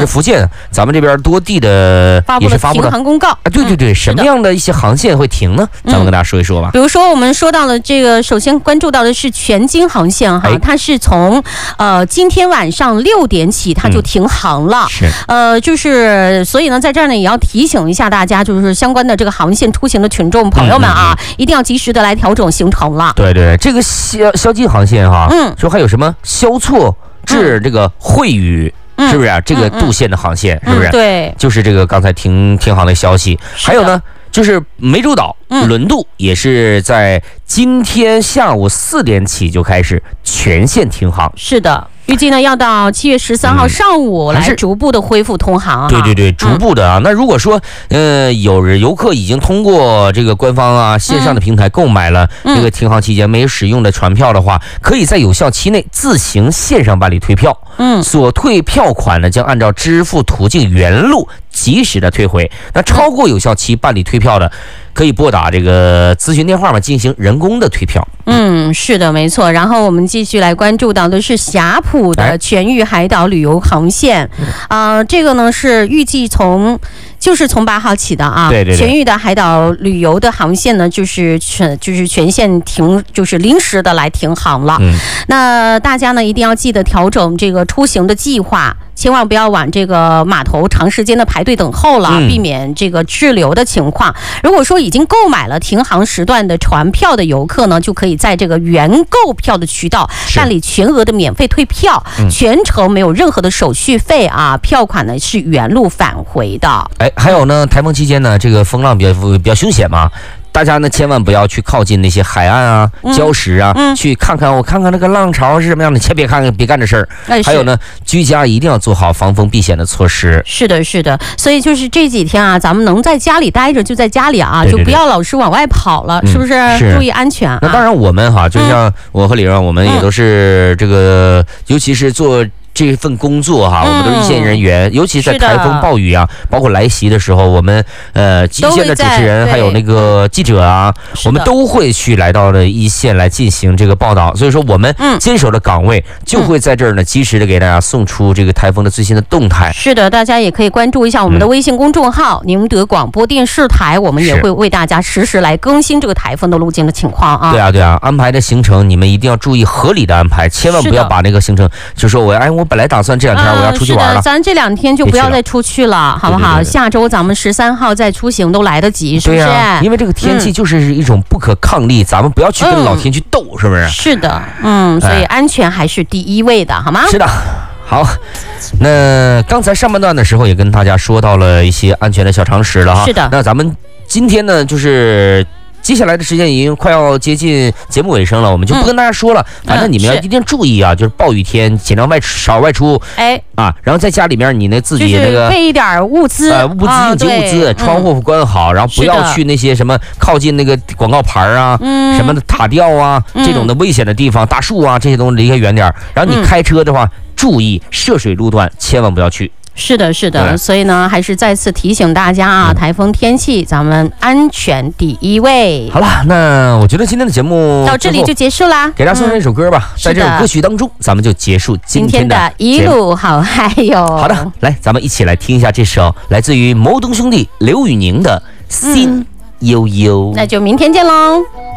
福建咱们这边多地的也是发布了停航公告啊， 对，什么样的一些航线会停呢？咱们跟大家说一说吧。 比如说我们说到了这个，首先关注到的是全京航线哈，它是从今天晚上6点起它就停航了。 是就是所以呢，在这儿呢也要提醒一下大家，就是相关的这个航线出行的群众朋友们啊，一定要及时的来调整行程了。 对，这个宵禁航线哈，说还有什么萧措至这个惠宇。是不是啊？这个渡线的航线是不是？ 对， 就是这个刚才停航的消息。还有呢，就是湄洲岛轮渡也是在今天下午4点起就开始全线停航。 是的。预计呢要到7月13号上午来逐步的恢复通航。 对，逐步的啊。那如果说有游客已经通过这个官方啊线上的平台购买了这个停航期间没有使用的船票的话，可以在有效期内自行线上办理退票。所退票款呢将按照支付途径原路及时的退回。那超过有效期办理退票的，可以拨打这个咨询电话嘛，进行人工的退票。 是的，没错。然后我们继续来关注到的是霞浦的全域海岛旅游航线，这个呢是预计从8号起的啊。对，全域的海岛旅游的航线呢，就是全线停，就是临时的来停航了。那大家呢一定要记得调整这个出行的计划。千万不要往这个码头长时间的排队等候了，避免这个滞留的情况。如果说已经购买了停航时段的船票的游客呢，就可以在这个原购票的渠道办理全额的免费退票，全程没有任何的手续费啊，票款呢是原路返回的。 还有呢，台风期间呢，这个风浪比较凶险嘛。大家呢千万不要去靠近那些海岸啊、礁石啊，去看看那个浪潮是什么样的，千别干这事儿。还有呢，居家一定要做好防风避险的措施。 是的，所以就是这几天啊，咱们能在家里待着就在家里啊，就不要老是往外跑了，是不是？注意安全啊。 那当然，我们哈，就像我和李让，我们也都是这个，尤其是做这份工作哈，我们都是一线人员，尤其在台风暴雨啊，包括来袭的时候，我们一线的主持人还有那个记者啊，我们都会去来到了一线来进行这个报道。所以说，我们坚守的岗位就会在这儿呢，及时的给大家送出这个台风的最新的动态。 是的，大家也可以关注一下我们的微信公众号宁德广播电视台，我们也会为大家实时来更新这个台风的路径的情况啊。 对啊，安排的行程你们一定要注意合理的安排，千万不要把那个行程就说我本来打算这2天我要出去玩了， 是的，咱这2天就不要再出去了，好不好？下周咱们13号再出行都来得及，是不是？ 因为这个天气就是一种不可抗力，咱们不要去跟老天去斗，是不是？ 是的，所以安全还是第一位的，好吗？ 是的。好，那刚才上半段的时候也跟大家说到了一些安全的小常识了哈。 是的。 那咱们今天呢，就是接下来的时间已经快要接近节目尾声了，我们就不跟大家说了。反正你们要一定注意啊，就是暴雨天尽量少外出。然后在家里面你自己那个备一点物资， 应急物资，窗户关好，然后不要去那些什么靠近那个广告牌啊，什么的塔吊啊这种的危险的地方，大树啊这些东西离开远点。然后你开车的话，注意涉水路段，千万不要去。 是的，所以呢，还是再次提醒大家啊，台风天气，咱们安全第一位。 好了，那我觉得今天的节目到这里就结束啦， 给大家送上一首歌吧，在这首歌曲当中，咱们就结束今天的一路好嗨哟。 好的，来，咱们一起来听一下这首来自于摩登兄弟刘宇宁的《心悠悠》。 那就明天见喽。